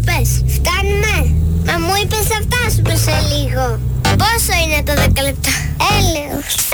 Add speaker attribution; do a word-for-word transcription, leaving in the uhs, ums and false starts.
Speaker 1: είπες? Φτάνουμε. Μα μου είπες θα φτάσουμε σε λίγο. Πόσο είναι το δέκα λεπτά? Έλεος.